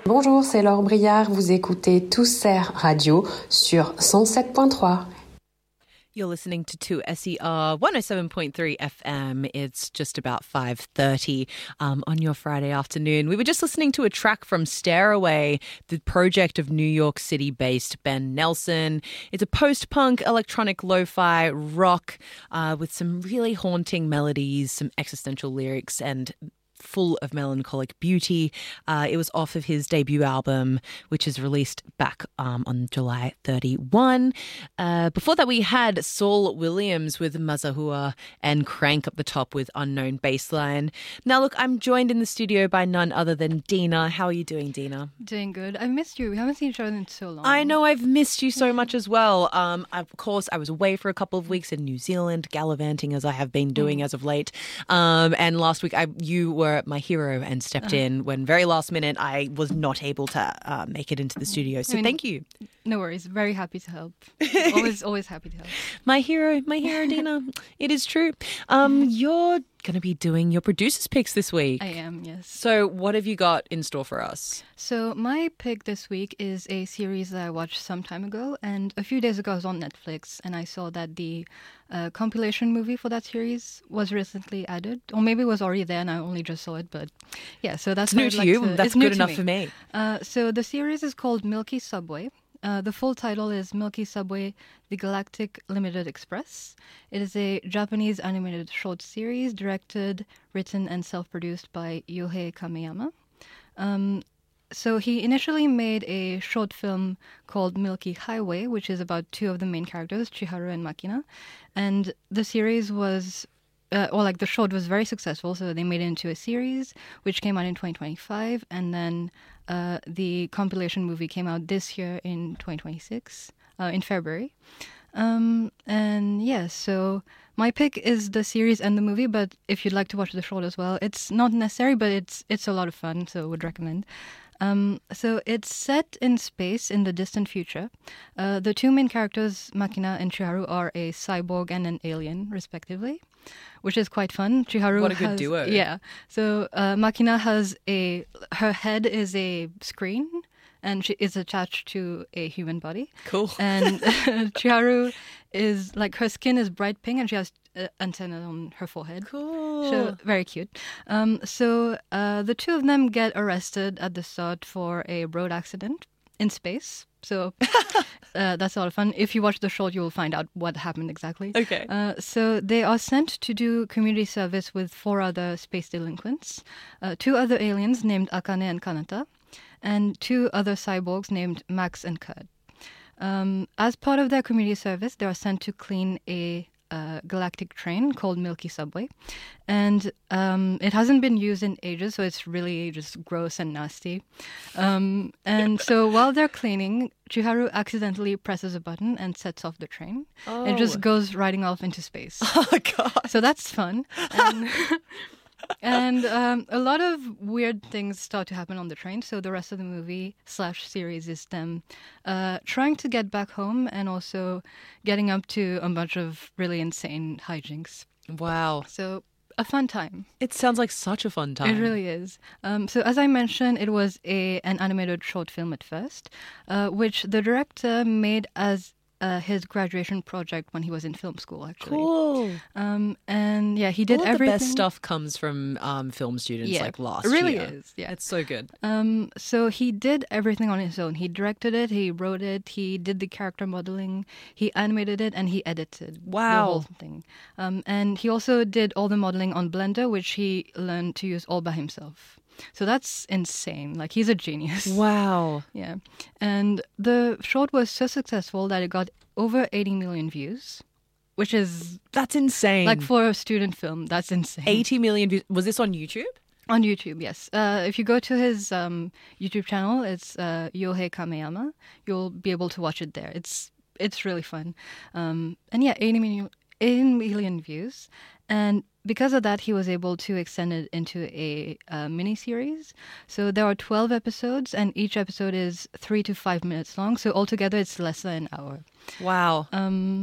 Bonjour, c'est Laure Briard. Vous écoutez Toussaint Radio sur 107.3. You're listening to 2SER 107.3 FM. It's just about 5:30 on your Friday afternoon. We were just listening to a track from Stairway, the project of New York City-based Ben Nelson. It's a post-punk, electronic lo-fi rock with some really haunting melodies, some existential lyrics, and full of melancholic beauty. It was off of his debut album, which is released back on July 31. Before that, we had Saul Williams with Mazahua and Crank up the top with Unknown Bassline. Now, look, I'm joined in the studio by none other than Dina. How are you doing, Dina? Doing good. I've missed you. We haven't seen each other in so long. I know, I've missed you so much as well. Of course, I was away for a couple of weeks in New Zealand, gallivanting as I have been doing as of late. And last week, you were my hero and stepped in when very last minute I was not able to make it into the studio. So thank you. No worries. Very happy to help. Always happy to help. My hero, Dina. It is true. You're going to be doing your producer's picks this week. I am, yes. So what have you got in store for us? So my pick this week is a series that I watched some time ago, and a few days ago I was on Netflix and I saw that the compilation movie for that series was recently added, or maybe it was already there and I only just saw it, but yeah, so that's new to you. That's good enough for me. So the series is called Milky Subway. The full title is Milky Subway, The Galactic Limited Express. It is a Japanese animated short series directed, written, and self-produced by Yohei Kameyama. So he initially made a short film called Milky Highway, which is about two of the main characters, Chiharu and Makina. And the series was... the short was very successful, so they made it into a series, which came out in 2025, and then the compilation movie came out this year in 2026, in February. So my pick is the series and the movie, but if you'd like to watch the short as well, it's not necessary, but it's a lot of fun, so would recommend. So it's set in space in the distant future. The two main characters, Makina and Chiharu, are a cyborg and an alien, respectively, which is quite fun. Chiharu What a good duo. Yeah. So Makina has her head is a screen, and she is attached to a human body. Cool. And Chiharu is her skin is bright pink, and she has antenna on her forehead. Cool. So very cute. So the two of them get arrested at the start for a road accident in space. So that's a lot of fun. If you watch the short, you will find out what happened exactly. Okay. So they are sent to do community service with 4 other space delinquents, 2 other aliens named Akane and Kanata, and 2 other cyborgs named Max and Kurt. As part of their community service, they are sent to clean a galactic train called Milky Subway, and it hasn't been used in ages, so it's really just gross and nasty. And so while they're cleaning, Chiharu accidentally presses a button and sets off the train. Oh. It just goes riding off into space. Oh, God. So that's fun. And a lot of weird things start to happen on the train. So the rest of the movie / series is them trying to get back home and also getting up to a bunch of really insane hijinks. Wow. So a fun time. It sounds like such a fun time. It really is. So as I mentioned, it was an animated short film at first, which the director made as his graduation project when he was in film school, actually. Cool. And yeah, he did All everything. The best stuff comes from film students like last year. It really year. is, yeah. It's so good. So he did everything on his own. He directed it, he wrote it, he did the character modeling, he animated it, and he edited the whole thing. And he also did all the modeling on Blender, which he learned to use all by himself. So that's insane. He's a genius. Wow. Yeah. And the short was so successful that it got over 80 million views, which is... That's insane. For a student film, that's insane. 80 million views. Was this on YouTube? On YouTube, yes. If you go to his YouTube channel, it's Yohei Kameyama. You'll be able to watch it there. It's really fun. And yeah, 80 million views. And because of that, he was able to extend it into a mini-series. So there are 12 episodes, and each episode is 3 to 5 minutes long. So altogether, it's less than an hour. Wow.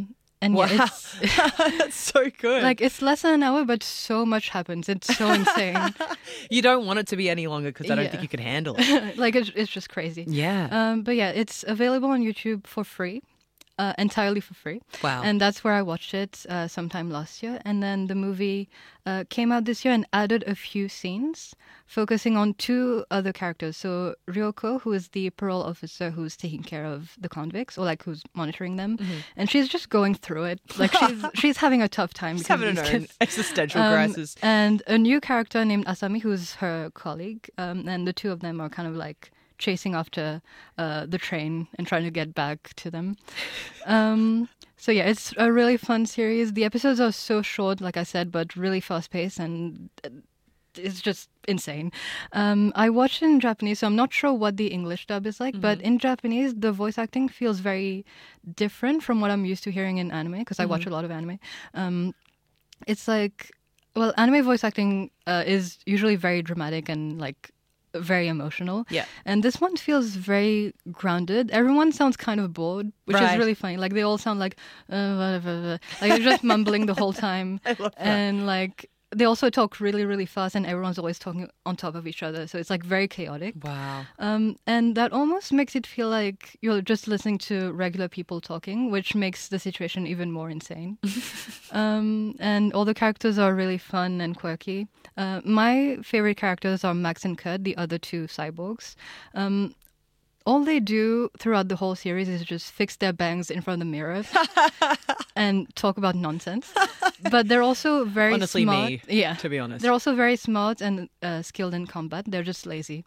And Wow. yeah, it's That's so good. like it's less than an hour, but so much happens. It's so insane. You don't want it to be any longer because I don't Yeah. think you could handle it. Like it's just crazy. Yeah. But yeah, it's available on YouTube for free. Entirely for free. Wow. And that's where I watched it sometime last year. And then the movie came out this year and added a few scenes focusing on two other characters. So Ryoko, who is the parole officer who's taking care of the convicts, or like who's monitoring them. And she's just going through it. Like she's having a tough time. She's because having of her these own kids. existential crisis. And a new character named Asami, who's her colleague. And the two of them are kind of like chasing after the train and trying to get back to them. So yeah, it's a really fun series. The episodes are so short, like I said, but really fast-paced, and it's just insane. I watched it in Japanese, so I'm not sure what the English dub is like, but in Japanese, the voice acting feels very different from what I'm used to hearing in anime, because I watch a lot of anime. It's like, well, anime voice acting is usually very dramatic and like very emotional. Yeah. And this one feels very grounded. Everyone sounds kind of bored, which Right. is really funny. Like they all sound like like they're just mumbling the whole time. I love that. And like they also talk really, really fast, and everyone's always talking on top of each other. So it's like very chaotic. Wow. And that almost makes it feel like you're just listening to regular people talking, which makes the situation even more insane. And all the characters are really fun and quirky. My favorite characters are Max and Kurt, the other two cyborgs. All they do throughout the whole series is just fix their bangs in front of the mirror and talk about nonsense. But they're also very Honestly, smart. me, Yeah. to be honest. They're also very smart and skilled in combat. They're just lazy.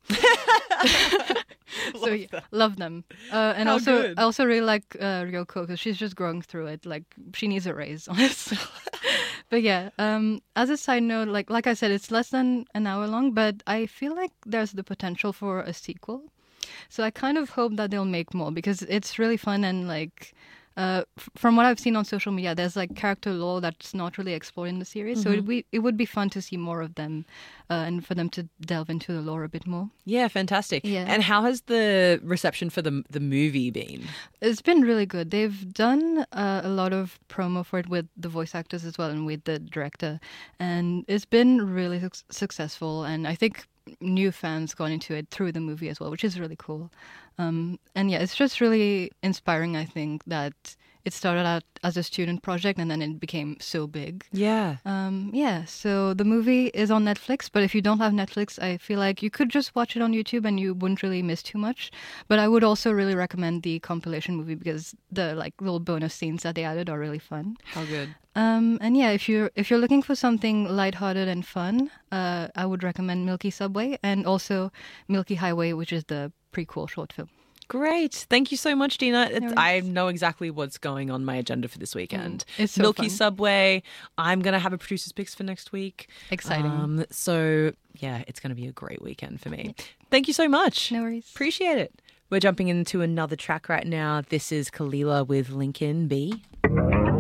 So yeah, love them. And How also, good. I also really like Ryoko because she's just growing through it. Like she needs a raise, honestly. But yeah, as a side note, like I said, it's less than an hour long, but I feel like there's the potential for a sequel. So I kind of hope that they'll make more because it's really fun and like. From what I've seen on social media, there's like character lore that's not really explored in the series. So it would be fun to see more of them and for them to delve into the lore a bit more. Yeah, fantastic. Yeah. And how has the reception for the movie been? It's been really good. They've done a lot of promo for it with the voice actors as well and with the director. And it's been really successful. And I think new fans got into it through the movie as well, which is really cool. And yeah, it's just really inspiring, I think, that it started out as a student project and then it became so big. Yeah. Yeah, so the movie is on Netflix, but if you don't have Netflix, I feel like you could just watch it on YouTube and you wouldn't really miss too much. But I would also really recommend the compilation movie because the like little bonus scenes that they added are really fun. How good. And yeah, if you're looking for something lighthearted and fun, I would recommend Milky Subway and also Milky Highway, which is the prequel short film. Great. Thank you so much, Dina. worries. I know exactly what's going on my agenda for this weekend. It's so Milky fun. Subway. I'm going to have a producer's picks for next week. Exciting. So, yeah, it's going to be a great weekend for me. Thank you so much. No worries. Appreciate it. We're jumping into another track right now. This is Kalila with Lincoln B.